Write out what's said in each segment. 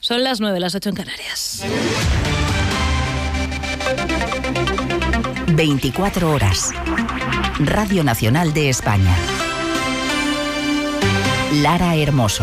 Son las 9, las 8 en Canarias. 24 horas. Radio Nacional de España. Lara Hermoso.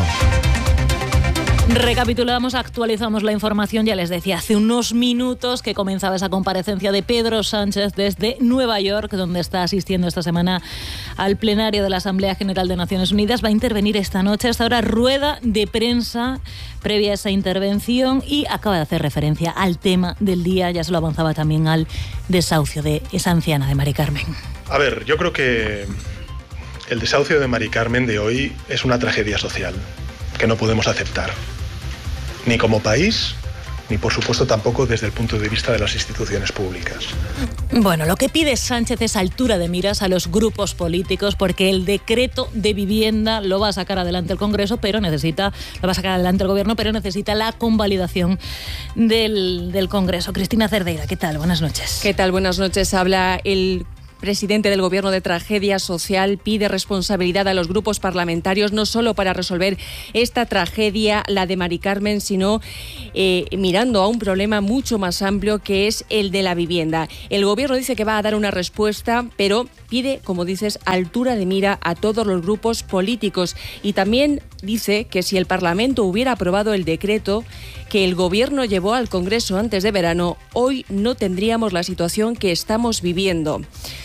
Recapitulamos, actualizamos la información. Ya les decía hace unos minutos que comenzaba esa comparecencia de Pedro Sánchez desde Nueva York, donde está asistiendo esta semana al plenario de la Asamblea General de Naciones Unidas. Va a intervenir esta noche, hasta ahora rueda de prensa previa a esa intervención, y acaba de hacer referencia al tema del día. Ya se lo avanzaba también, al desahucio de esa anciana, de Mari Carmen. A ver, yo creo que el desahucio de Mari Carmen de hoy es una tragedia social que no podemos aceptar. Ni como país, ni por supuesto tampoco desde el punto de vista de las instituciones públicas. Bueno, lo que pide Sánchez es altura de miras a los grupos políticos, porque el decreto de vivienda lo va a sacar adelante el Congreso, lo va a sacar adelante el Gobierno, pero necesita la convalidación del Congreso. Cristina Cerdeira, ¿qué tal? Buenas noches. ¿Qué tal? Buenas noches. Habla el presidente del Gobierno de tragedia social. Pide responsabilidad a los grupos parlamentarios, no solo para resolver esta tragedia, la de Mari Carmen, sino mirando a un problema mucho más amplio, que es el de la vivienda. El Gobierno dice que va a dar una respuesta, pero pide, como dices, altura de mira a todos los grupos políticos, y también dice que si el Parlamento hubiera aprobado el decreto que el Gobierno llevó al Congreso antes de verano, hoy no tendríamos la situación que estamos viviendo.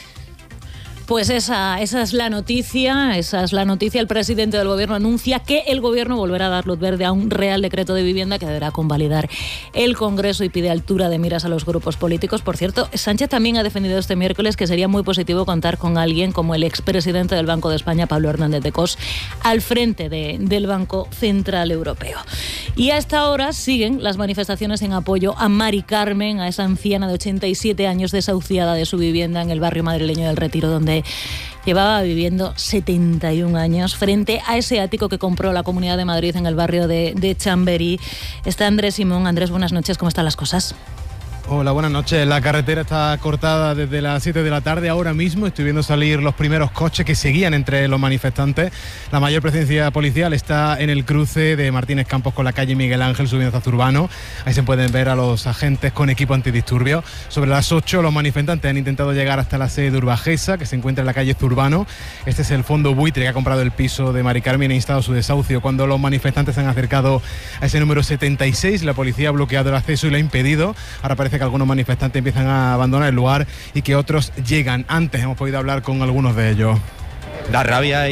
Pues esa es la noticia. El presidente del Gobierno anuncia que el Gobierno volverá a dar luz verde a un Real Decreto de Vivienda que deberá convalidar el Congreso, y pide altura de miras a los grupos políticos. Por cierto, Sánchez también ha defendido este miércoles que sería muy positivo contar con alguien como el expresidente del Banco de España, Pablo Hernández de Cos, al frente del Banco Central Europeo. Y a esta hora siguen las manifestaciones en apoyo a Mari Carmen, a esa anciana de 87 años desahuciada de su vivienda en el barrio madrileño del Retiro, donde llevaba viviendo 71 años, frente a ese ático que compró la Comunidad de Madrid en el barrio de Chamberí. Está Andrés Simón. Andrés, buenas noches, ¿cómo están las cosas? Hola, buenas noches. La carretera está cortada desde las 7 de la tarde. Ahora mismo estoy viendo salir los primeros coches que seguían entre los manifestantes. La mayor presencia policial está en el cruce de Martínez Campos con la calle Miguel Ángel, subiendo hacia Zurbano. Ahí se pueden ver a los agentes con equipo antidisturbios. Sobre las 8 los manifestantes han intentado llegar hasta la sede de Urbajesa, que se encuentra en la calle Zurbano. Este es el fondo buitre que ha comprado el piso de Mari Carmen e ha instado su desahucio. Cuando los manifestantes se han acercado a ese número 76, la policía ha bloqueado el acceso y lo ha impedido. Ahora parece que algunos manifestantes empiezan a abandonar el lugar y que otros llegan. Antes hemos podido hablar con algunos de ellos. Da rabia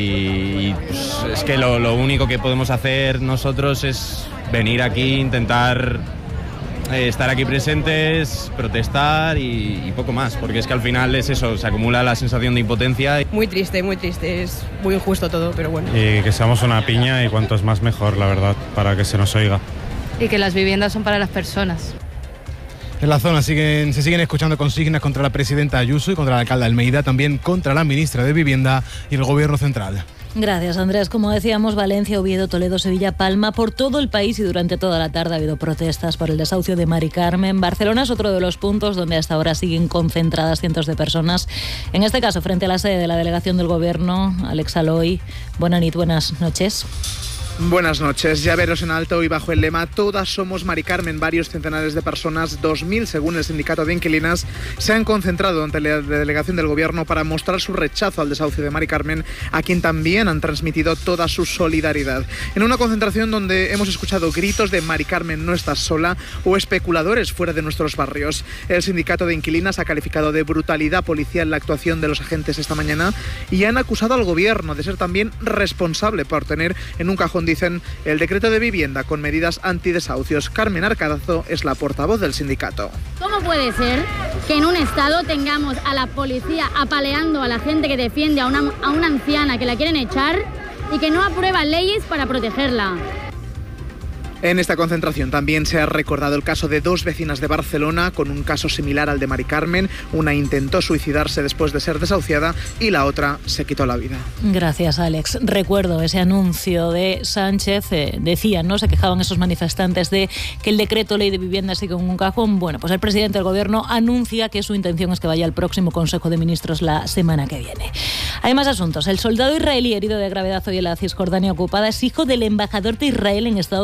y pues, es que lo único que podemos hacer nosotros es venir aquí, intentar estar aquí presentes, protestar y poco más, porque es que al final es eso, se acumula la sensación de impotencia. Muy triste, es muy injusto todo, pero bueno. Y que seamos una piña, y cuanto es más mejor, la verdad, para que se nos oiga. Y que las viviendas son para las personas. En la zona se siguen escuchando consignas contra la presidenta Ayuso y contra el alcalde Almeida, también contra la ministra de Vivienda y el Gobierno central. Gracias, Andrés. Como decíamos, Valencia, Oviedo, Toledo, Sevilla, Palma, por todo el país y durante toda la tarde ha habido protestas por el desahucio de Mari Carmen. Barcelona es otro de los puntos donde hasta ahora siguen concentradas cientos de personas. En este caso, frente a la sede de la delegación del Gobierno, Alex Aloy. Buenas noches. Buenas noches. Llaveros en alto y bajo el lema "Todas somos Mari Carmen", varios centenares de personas, 2.000 según el sindicato de inquilinas, se han concentrado ante la delegación del Gobierno para mostrar su rechazo al desahucio de Mari Carmen, a quien también han transmitido toda su solidaridad. En una concentración donde hemos escuchado gritos de "Mari Carmen, no estás sola" o especuladores fuera de nuestros barrios. El sindicato de inquilinas ha calificado de brutalidad policial la actuación de los agentes esta mañana y han acusado al Gobierno de ser también responsable por tener en un cajón, dicen, el decreto de vivienda con medidas antidesahucios. Carmen Arcadazo es la portavoz del sindicato. ¿Cómo puede ser que en un estado tengamos a la policía apaleando a la gente que defiende a una anciana que la quieren echar y que no aprueba leyes para protegerla? En esta concentración también se ha recordado el caso de dos vecinas de Barcelona con un caso similar al de Mari Carmen. Una intentó suicidarse después de ser desahuciada y la otra se quitó la vida. Gracias, Alex. Recuerdo ese anuncio de Sánchez. Decían, ¿no? Se quejaban esos manifestantes de que el decreto ley de vivienda sigue en un cajón. Bueno, pues el presidente del Gobierno anuncia que su intención es que vaya al próximo Consejo de Ministros la semana que viene. Hay más asuntos. El soldado israelí herido de gravedad hoy en la Cisjordania ocupada es hijo del embajador de Israel en Estados Unidos,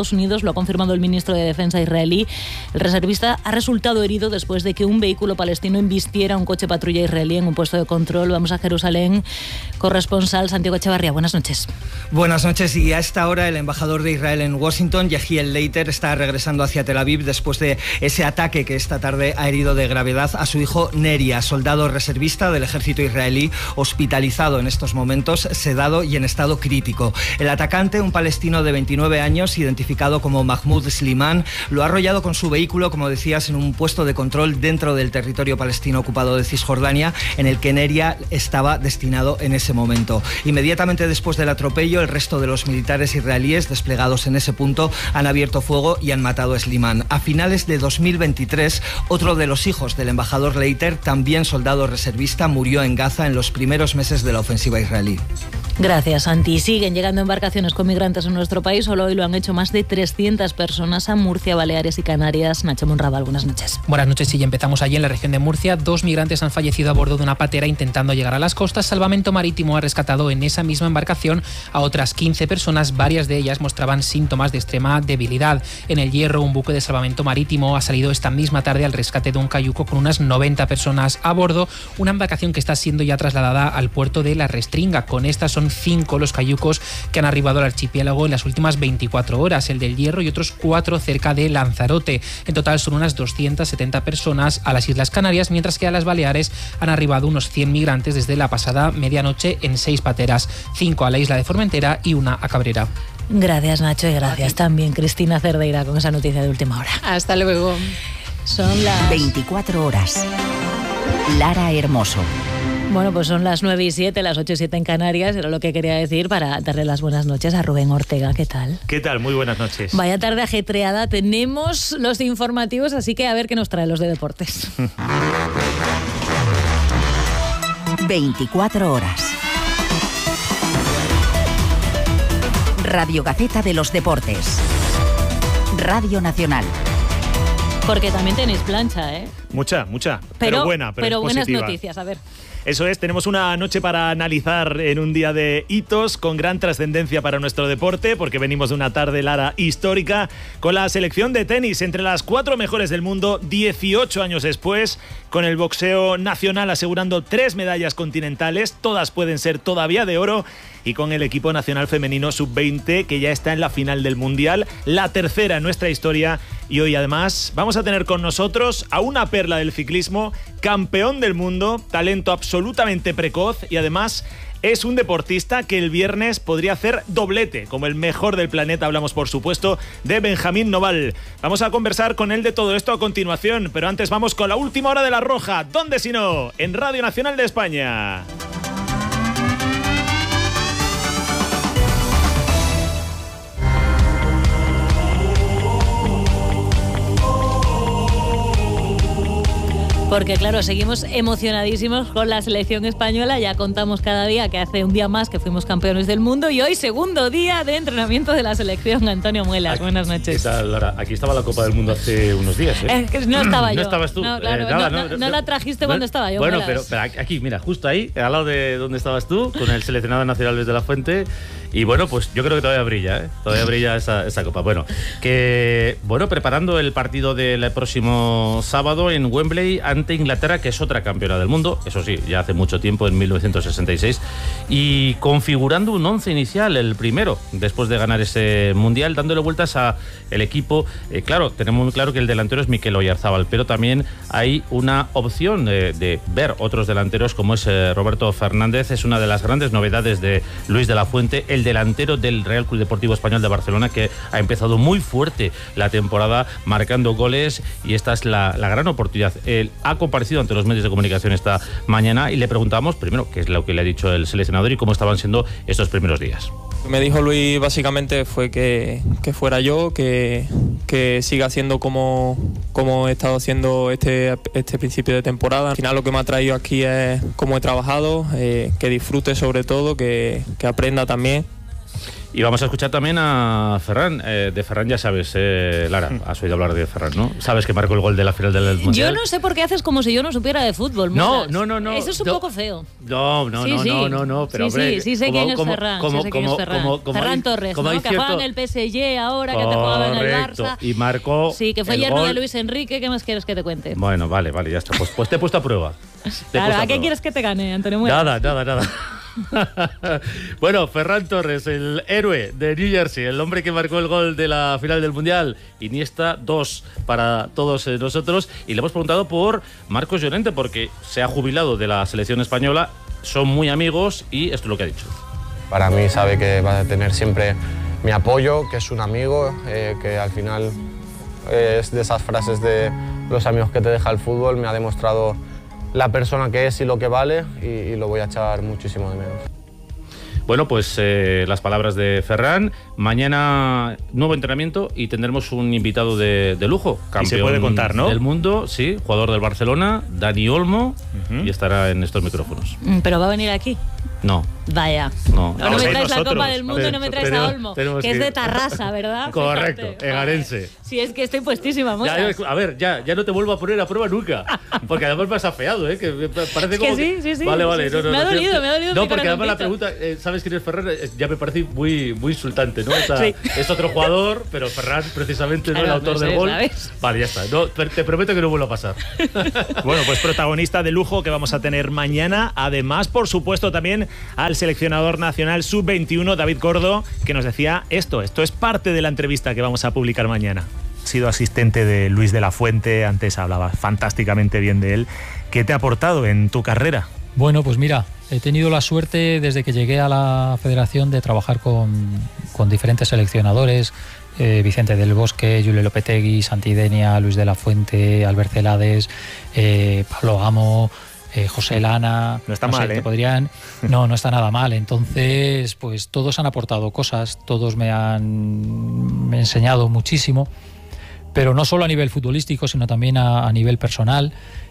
lo ha confirmado el ministro de Defensa israelí. El reservista ha resultado herido después de que un vehículo palestino embistiera un coche patrulla israelí en un puesto de control. Vamos a Jerusalén. Corresponsal Santiago Echevarría, buenas noches. Buenas noches, y a esta hora el embajador de Israel en Washington, Yehiel Leiter, está regresando hacia Tel Aviv después de ese ataque que esta tarde ha herido de gravedad a su hijo Neria, soldado reservista del ejército israelí, hospitalizado en estos momentos, sedado y en estado crítico. El atacante, un palestino de 29 años, identificado como Mahmoud Slimán, lo ha arrollado con su vehículo, como decías, en un puesto de control dentro del territorio palestino ocupado de Cisjordania, en el que Neria estaba destinado en ese momento. Inmediatamente después del atropello, el resto de los militares israelíes desplegados en ese punto han abierto fuego y han matado a Slimán. A finales de 2023, otro de los hijos del embajador Leiter, también soldado reservista, murió en Gaza en los primeros meses de la ofensiva israelí. Gracias, Santi. Siguen llegando embarcaciones con migrantes en nuestro país. Solo hoy lo han hecho más de 300 personas a Murcia, Baleares y Canarias. Nacho Monrabal, buenas noches. Buenas noches, y empezamos allí en la región de Murcia. 2 migrantes han fallecido a bordo de una patera intentando llegar a las costas. Salvamento Marítimo ha rescatado en esa misma embarcación a otras 15 personas. Varias de ellas mostraban síntomas de extrema debilidad. En el Hierro, un buque de Salvamento Marítimo ha salido esta misma tarde al rescate de un cayuco con unas 90 personas a bordo. Una embarcación que está siendo ya trasladada al puerto de La Restringa. Con estas son 5 los cayucos que han arribado al archipiélago en las últimas 24 horas, el del Hierro y otros 4 cerca de Lanzarote. En total son unas 270 personas a las Islas Canarias, mientras que a las Baleares han arribado unos 100 migrantes desde la pasada medianoche en 6 pateras, 5 a la isla de Formentera y 1 a Cabrera. Gracias, Nacho, y gracias también Cristina Cerdeira con esa noticia de última hora. Hasta luego. Son las 24 horas. Lara Hermoso. Bueno, pues son las 9:07, las 8:07 en Canarias. Era lo que quería decir para darle las buenas noches a Rubén Ortega. ¿Qué tal? ¿Qué tal? Muy buenas noches. Vaya tarde ajetreada. Tenemos los informativos, así que a ver qué nos trae los de deportes. 24 horas. Radio Gaceta de los Deportes. Radio Nacional. Porque también tenéis plancha, ¿eh? Mucha, pero buena, pero buenas positiva. Noticias, a ver. Eso es, tenemos una noche para analizar en un día de hitos con gran trascendencia para nuestro deporte, porque venimos de una tarde, Lara, histórica, con la selección de tenis entre las 4 mejores del mundo, 18 años después, con el boxeo nacional asegurando 3 medallas continentales, todas pueden ser todavía de oro, y con el equipo nacional femenino sub-20 que ya está en la final del Mundial, la tercera en nuestra historia. Y hoy además vamos a tener con nosotros a una perla del ciclismo, campeón del mundo, talento absolutamente precoz, y además es un deportista que el viernes podría hacer doblete como el mejor del planeta. Hablamos, por supuesto, de Benjamín Noval. Vamos a conversar con él de todo esto a continuación, pero antes vamos con la última hora de La Roja. ¿Dónde si no? En Radio Nacional de España. Porque claro, seguimos emocionadísimos con la selección española. Ya contamos cada día que hace un día más que fuimos campeones del mundo, y hoy segundo día de entrenamiento de la selección. Antonio Muelas, buenas noches. ¿Qué tal, Lara? Aquí estaba la Copa del Mundo hace unos días, ¿eh? Que no estaba yo. No estabas tú. No, claro, no la trajiste cuando estaba yo. Bueno, Muelas. pero aquí, mira, justo ahí, al lado de donde estabas tú, con el seleccionado nacional desde La Fuente. Y bueno, pues yo creo que todavía brilla, ¿eh? Todavía brilla esa Copa. Bueno, preparando el partido del próximo sábado en Wembley ante Inglaterra, que es otra campeona del mundo, eso sí, ya hace mucho tiempo, en 1966, y configurando un 11 inicial, el primero, después de ganar ese Mundial, dándole vueltas a el equipo. Claro, tenemos muy claro que el delantero es Mikel Oyarzabal, pero también hay una opción de ver otros delanteros, como es Roberto Fernández. Es una de las grandes novedades de Luis de la Fuente, el delantero del Real Club Deportivo Español de Barcelona, que ha empezado muy fuerte la temporada, marcando goles, y esta es la gran oportunidad. Él ha comparecido ante los medios de comunicación esta mañana y le preguntamos primero qué es lo que le ha dicho el seleccionador y cómo estaban siendo estos primeros días. Me dijo Luis básicamente fue que fuera yo, que siga haciendo como he estado haciendo este principio de temporada. Al final lo que me ha traído aquí es cómo he trabajado, que disfrute sobre todo, que aprenda también. Y vamos a escuchar también a Ferran. De Ferran ya sabes, Lara, has oído hablar de Ferran, ¿no? Sabes que marcó el gol de la final del Mundial. Yo no sé por qué haces como si yo no supiera de fútbol. No. Eso es un poco feo. No, pero hombre... Sí, sé quién es Ferran. Ferran Torres, ¿no? Que juega en el PSG ahora, que te jugaba en el Barça. Y marcó... Sí, que fue yerno de Luis Enrique. ¿Qué más quieres que te cuente? Bueno, vale, ya está. Pues te he puesto a prueba. Claro, ¿a qué quieres que te gane, Antonio Muelas? Nada. Bueno, Ferran Torres, el héroe de New Jersey, el hombre que marcó el gol de la final del Mundial. Iniesta, 2 para todos nosotros. Y le hemos preguntado por Marcos Llorente, porque se ha jubilado de la selección española. Son muy amigos y esto es lo que ha dicho. Para mí sabe que va a tener siempre mi apoyo, que es un amigo, que al final es de esas frases de los amigos que te deja el fútbol. Me ha demostrado la persona que es y lo que vale, y lo voy a echar muchísimo de menos. Bueno, pues las palabras de Ferran. Mañana nuevo entrenamiento y tendremos un invitado de lujo, campeón, y se puede contar, ¿no?, del mundo, sí, jugador del Barcelona, Dani Olmo, y estará en estos micrófonos. ¿Pero va a venir aquí? No. Vaya. No me traes la Copa del Mundo y no me traes a Olmo, que es de Tarrasa, ¿verdad? Correcto, egarense. Sí, es que estoy puestísima, Mosas. A ver, ya no te vuelvo a poner a prueba nunca, porque además me has afeado, que parece como... Que sí. Vale, sí. Me ha dolido. No, porque además la pregunta, ¿sabes quién es Ferran? Ya me parece muy insultante, ¿no? Es otro jugador, pero Ferran precisamente no es el autor del gol. ¿Sabes? Vale, ya está. No, te prometo que no vuelvo a pasar. Bueno, pues protagonista de lujo que vamos a tener mañana. Además, por supuesto, también al seleccionador nacional sub-21, David Gordo, que nos decía esto es parte de la entrevista que vamos a publicar mañana. Has sido asistente de Luis de la Fuente, antes hablaba fantásticamente bien de él. ¿Qué te ha aportado en tu carrera? Bueno, pues mira, he tenido la suerte desde que llegué a la federación de trabajar con diferentes seleccionadores, Vicente del Bosque, Julio Lopetegui, Santi Denia, Luis de la Fuente, Albert Celades, Pablo Amo, José Lana. No está mal, No está nada mal. Entonces, pues todos han aportado cosas, todos me han enseñado muchísimo, pero no solo a nivel futbolístico, sino también a nivel personal.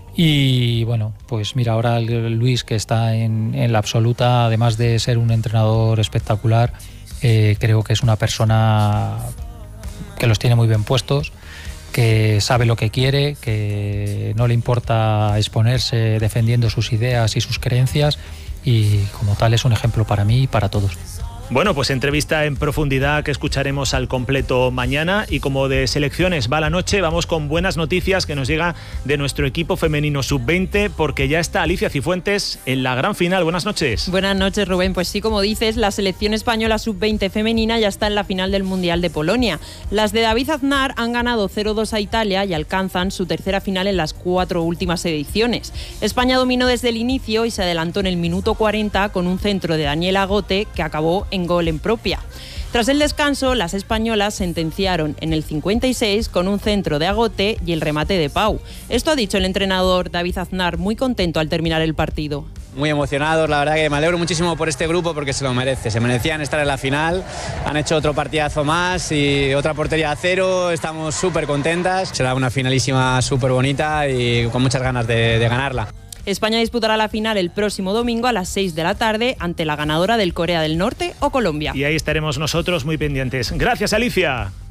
Y bueno, pues mira, ahora Luis, que está en la absoluta, además de ser un entrenador espectacular, creo que es una persona que los tiene muy bien puestos, que sabe lo que quiere, que no le importa exponerse defendiendo sus ideas y sus creencias, y como tal es un ejemplo para mí y para todos. Bueno, pues entrevista en profundidad que escucharemos al completo mañana, y como de selecciones va la noche, vamos con buenas noticias que nos llega de nuestro equipo femenino sub-20, porque ya está Alicia Cifuentes en la gran final. Buenas noches. Buenas noches, Rubén. Pues sí, como dices, la selección española sub-20 femenina ya está en la final del Mundial de Polonia. Las de David Aznar han ganado 0-2 a Italia y alcanzan su tercera final en las 4 últimas ediciones. España dominó desde el inicio y se adelantó en el minuto 40 con un centro de Daniela Gote que acabó en gol en propia. Tras el descanso, las españolas sentenciaron en el 56 con un centro de Agote y el remate de Pau. Esto ha dicho el entrenador David Aznar, muy contento al terminar el partido. Muy emocionados, la verdad que me alegro muchísimo por este grupo porque se lo merece, se merecían estar en la final, han hecho otro partidazo más y otra portería a 0, estamos súper contentas, será una finalísima súper bonita y con muchas ganas de ganarla. España disputará la final el próximo domingo a las 6 de la tarde ante la ganadora del Corea del Norte o Colombia. Y ahí estaremos nosotros muy pendientes. Gracias, Alicia.